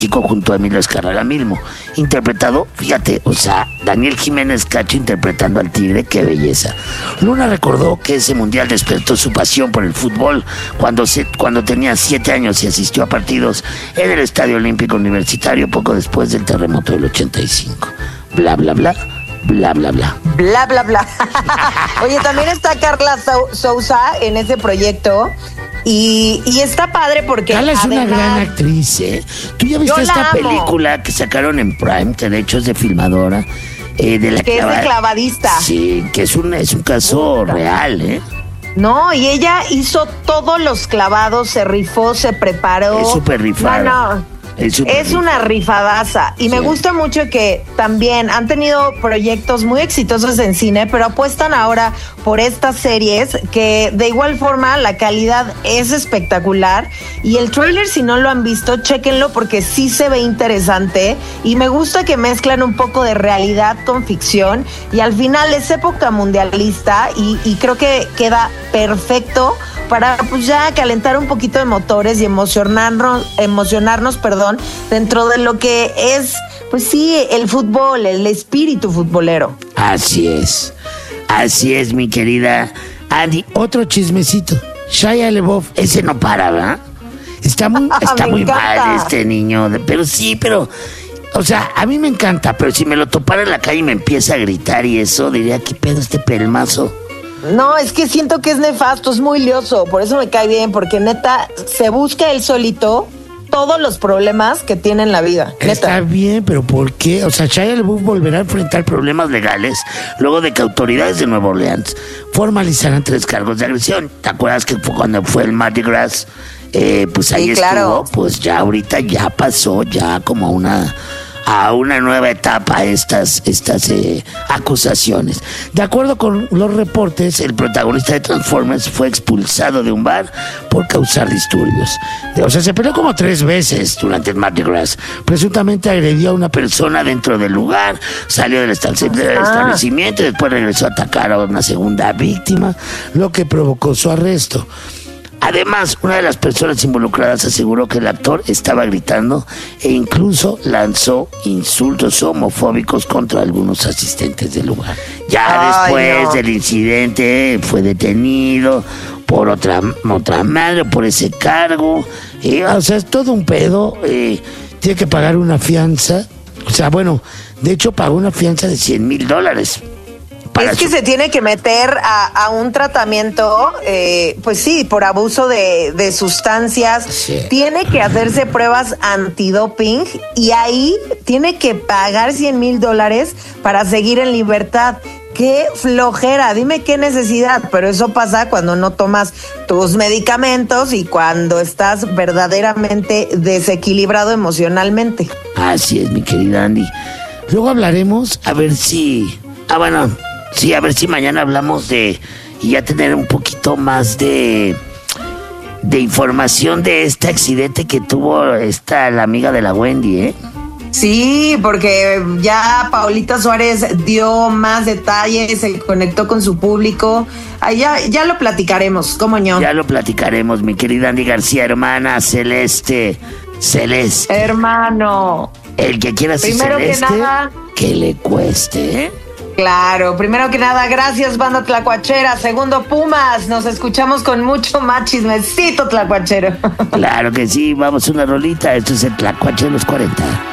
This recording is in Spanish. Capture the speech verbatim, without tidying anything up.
junto a Emilio Azcárraga Milmo, interpretado, fíjate, o sea, Daniel Jiménez Cacho interpretando al Tigre, qué belleza. Luna recordó que ese mundial despertó su pasión por el fútbol cuando, se, cuando tenía siete años y asistió a partidos en el Estadio Olímpico Universitario poco después del terremoto del ochenta y cinco. Bla, bla, bla. Bla, bla, bla. Bla, bla, bla. Oye, también está Carla Sou- Sousa en ese proyecto. Y, y está padre porque Carla es además, una gran actriz, ¿eh? ¿Tú ya viste esta amo. película que sacaron en Prime, que de hecho es de filmadora? Eh, de la que clava... es de clavadista. Sí, que es un, es un caso real, ¿eh? No, y ella hizo todos los clavados, se rifó, se preparó. Es súper rifada. No, no. Es, super Es una rifadaza y sí. me gusta mucho que también han tenido proyectos muy exitosos en cine, pero apuestan ahora por estas series que de igual forma la calidad es espectacular y el tráiler, si no lo han visto, chéquenlo porque sí se ve interesante y me gusta que mezclan un poco de realidad con ficción y al final es época mundialista y, y creo que queda perfecto para pues ya calentar un poquito de motores y emocionarnos, emocionarnos, perdón, dentro de lo que es, pues sí, el fútbol, el espíritu futbolero. Así es, así es, mi querida Andy. Otro chismecito. Shia LaBeouf, ese no para, ¿verdad? Está muy, está muy mal este niño, pero sí, pero... O sea, a mí me encanta, pero si me lo topara en la calle y me empieza a gritar y eso, diría, ¿qué pedo este pelmazo? No, es que siento que es nefasto, es muy lioso, por eso me cae bien, porque neta, se busca él solito todos los problemas que tiene en la vida. Neta. Está bien, pero ¿por qué? O sea, Shia LaBeouf volverá a enfrentar problemas legales luego de que autoridades de Nueva Orleans formalizaran tres cargos de agresión. ¿Te acuerdas que fue cuando fue el Mardi Gras? Eh, pues ahí sí, estuvo, claro. Pues ya ahorita ya pasó ya como a una... a una nueva etapa estas, estas eh, acusaciones. De acuerdo con los reportes, el protagonista de Transformers fue expulsado de un bar por causar disturbios. O sea, se peleó como tres veces durante el Mardi Gras. Presuntamente agredió a una persona dentro del lugar, salió del establecimiento y después regresó a atacar a una segunda víctima, lo que provocó su arresto. Además, una de las personas involucradas aseguró que el actor estaba gritando e incluso lanzó insultos homofóbicos contra algunos asistentes del lugar. Ya Ay, después no. del incidente fue detenido por otra, otra madre, por ese cargo. Eh, o sea, es todo un pedo. Eh, tiene que pagar una fianza. O sea, bueno, de hecho pagó una fianza de cien mil dólares. Es que su... se tiene que meter a, a un tratamiento, eh, pues sí, por abuso de, de sustancias. Sí. Tiene que hacerse pruebas antidoping y ahí tiene que pagar cien mil dólares para seguir en libertad. Qué flojera, dime qué necesidad, pero eso pasa cuando no tomas tus medicamentos y cuando estás verdaderamente desequilibrado emocionalmente. Así es, mi querida Andy. Luego hablaremos a ver si... Ah, bueno... Sí, a ver si mañana hablamos de... Y ya tener un poquito más de... De información de este accidente que tuvo esta, la amiga de la Wendy, ¿eh? Sí, porque ya Paulita Suárez dio más detalles, se conectó con su público. Ay, ya, ya lo platicaremos, ¿cómo no? Ya lo platicaremos, mi querida Andy García, hermana Celeste. Celeste. Hermano. El que quiera ser Primero Celeste, que nada... que le cueste, ¿eh? Claro, primero que nada, gracias, banda tlacuachera. Segundo, Pumas, nos escuchamos con mucho más chismecito tlacuachero. Claro que sí, vamos a una rolita. Esto es el Tlacuache de los cuarenta.